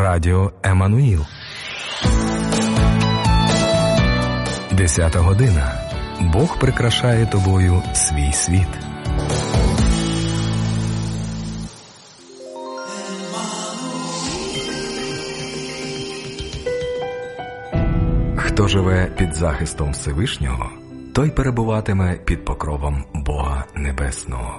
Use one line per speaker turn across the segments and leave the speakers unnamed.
Радіо Еммануїл. 10 година. Бог прикрашає тобою свій світ. Хто живе під захистом Всевишнього, той перебуватиме під покровом Бога Небесного.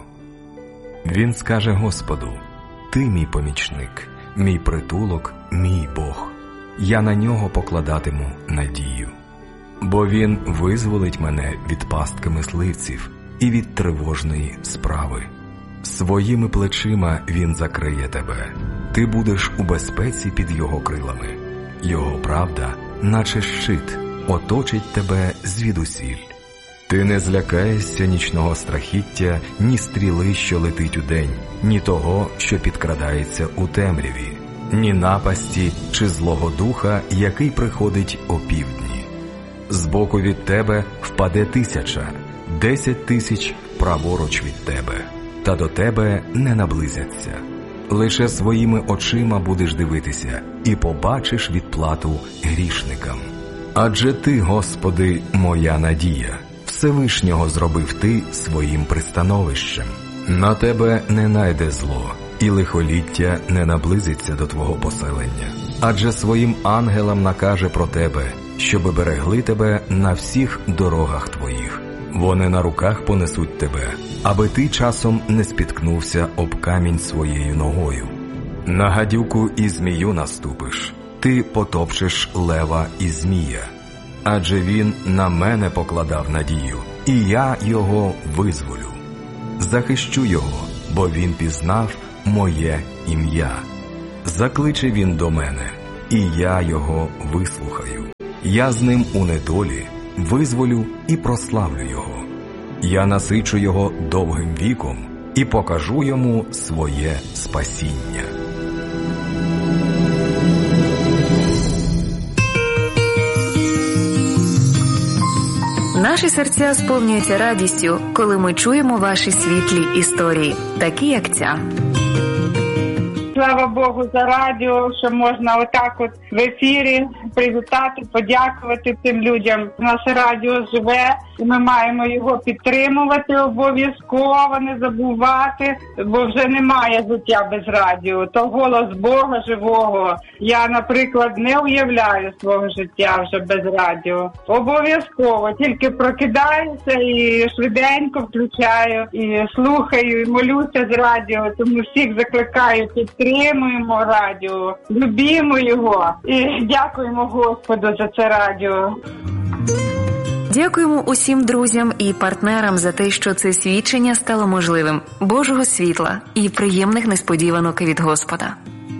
Він скаже Господу: «Ти мій помічник, мій притулок, мій Бог. Я на нього покладатиму надію. Бо він визволить мене від пастки мисливців і від тривожної справи. Своїми плечима він закриє тебе. Ти будеш у безпеці під його крилами. Його правда, наче щит, оточить тебе звідусіль. Ти не злякаєшся нічного страхіття, ні стріли, що летить удень, ні того, що підкрадається у темряві, ні напасті чи злого духа, який приходить опівдні. Збоку від тебе впаде 1000, 10 000 праворуч від тебе, та до тебе не наблизяться. Лише своїми очима будеш дивитися і побачиш відплату грішникам. Адже ти, Господи, моя надія. Всевишнього зробив ти своїм пристановищем. На тебе не найде зло, і лихоліття не наблизиться до твого поселення. Адже своїм ангелам накаже про тебе, щоби берегли тебе на всіх дорогах твоїх. Вони на руках понесуть тебе, аби ти часом не спіткнувся об камінь своєю ногою. На гадюку і змію наступиш, ти потопчеш лева і змія. Адже він на мене покладав надію, і я його визволю. Захищу його, бо він пізнав моє ім'я. Закличе він до мене, і я його вислухаю. Я з ним у недолі визволю і прославлю його. Я насичу його довгим віком і покажу йому своє спасіння.
Наші серця сповнюються радістю, коли ми чуємо ваші світлі історії, такі як ця.
Слава Богу за радіо, що можна отак от в ефірі привітати, подякувати тим людям. Наше радіо живе, і ми маємо його підтримувати обов'язково, не забувати, бо вже немає життя без радіо. То голос Бога живого. Я, наприклад, не уявляю свого життя вже без радіо. Обов'язково. Тільки прокидаюся і швиденько включаю, і слухаю, і молюся з радіо. Тому всіх закликаю, підтримуємо радіо, любімо його і дякуємо Господу за це радіо.
Дякуємо усім друзям і партнерам за те, що це свідчення стало можливим. Божого світла і приємних несподіванок від Господа.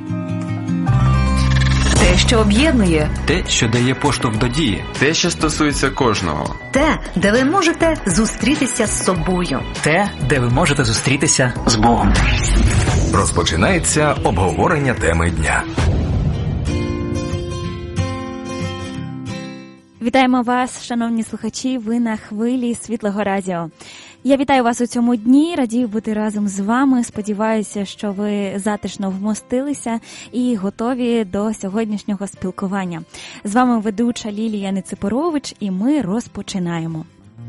Те, що об'єднує.
Те, що дає поштовх до дії.
Те, що стосується кожного.
Те, де ви можете зустрітися з собою.
Те, де ви можете зустрітися з Богом.
Розпочинається обговорення теми дня.
Вітаємо вас, шановні слухачі, ви на хвилі Світлого Радіо. Я вітаю вас у цьому дні, радію бути разом з вами. Сподіваюся, що ви затишно вмостилися і готові до сьогоднішнього спілкування. З вами ведуча Лілія Неципорович, і ми розпочинаємо.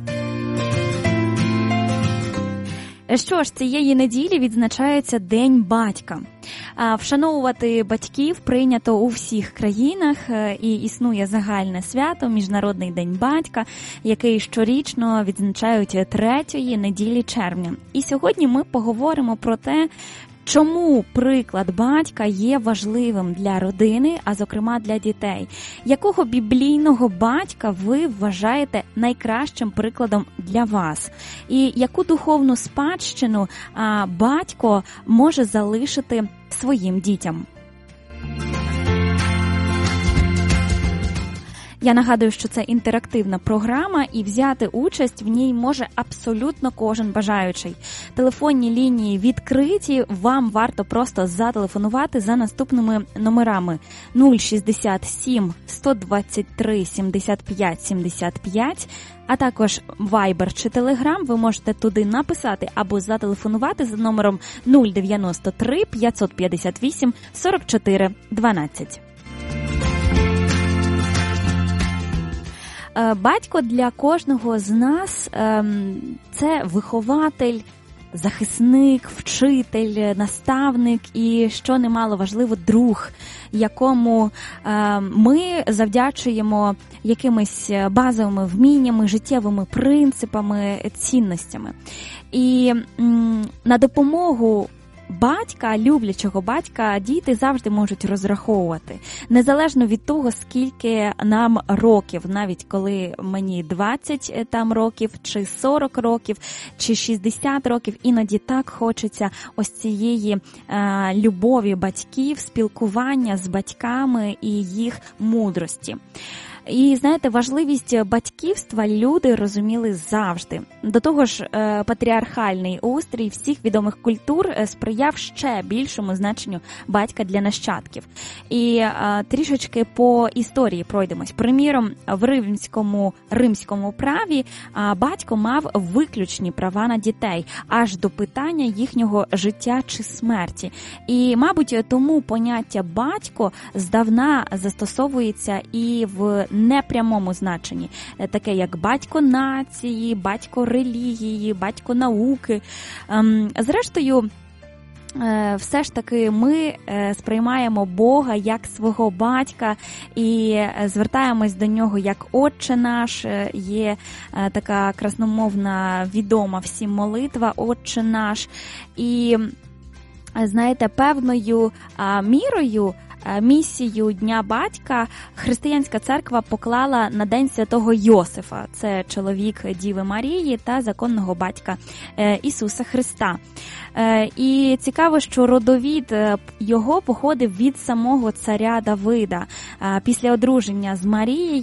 Що ж, цієї неділі відзначається День батька. Вшановувати батьків прийнято у всіх країнах, і існує загальне свято – Міжнародний день батька, який щорічно відзначають 3-ї неділі червня. І сьогодні ми поговоримо про те, чому приклад батька є важливим для родини, а зокрема для дітей. Якого біблійного батька ви вважаєте найкращим прикладом для вас? І яку духовну спадщину батько може залишити своїм дітям? Я нагадую, що це інтерактивна програма, і взяти участь в ній може абсолютно кожен бажаючий. Телефонні лінії відкриті, вам варто просто зателефонувати за наступними номерами 067 123 75 75, а також Viber чи Telegram. Ви можете туди написати або зателефонувати за номером 093 558 44 12. Батько для кожного з нас – це вихователь, захисник, вчитель, наставник і, що немало важливо, друг, якому ми завдячуємо якимись базовими вміннями, життєвими принципами, цінностями. І на допомогу батька, люблячого батька, діти завжди можуть розраховувати. Незалежно від того, скільки нам років, навіть коли мені 20 там років, чи 40 років, чи 60 років, іноді так хочеться ось цієї любові батьків, спілкування з батьками і їх мудрості. І, знаєте, важливість батьківства люди розуміли завжди. До того ж, патріархальний устрій всіх відомих культур сприяв ще більшому значенню батька для нащадків. І трішечки по історії пройдемось. Приміром, в римському праві батько мав виключні права на дітей, аж до питання їхнього життя чи смерті. І, мабуть, тому поняття батько здавна застосовується і в непрямому значенні, таке як батько нації, батько релігії, батько науки. Зрештою, все ж таки ми сприймаємо Бога як свого батька і звертаємось до нього як Отче наш. Є така красномовна, відома всім молитва Отче наш. І, знаєте, певною мірою місію Дня батька християнська церква поклала на День Святого Йосифа. Це чоловік Діви Марії та законного батька Ісуса Христа. І цікаво, що родовід його походив від самого царя Давида. Після одруження з Марією